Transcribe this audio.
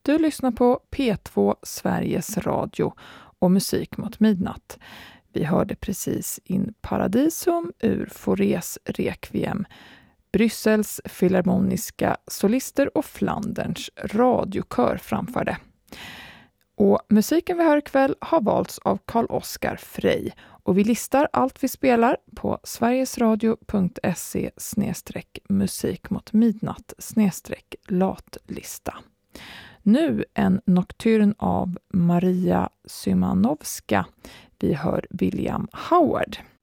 Du lyssnar på P2 Sveriges Radio och musik mot midnatt. Vi hörde precis In Paradisum ur Faurés Requiem, Bryssels filharmoniska solister och Flanderns radiokör framförde. Och musiken vi hör ikväll har valts av Carl-Oskar Frey och vi listar allt vi spelar på sverigesradio.se/musik mot midnatt/latlista. Nu en nocturn av Maria Szymanowska. Vi hör William Howard.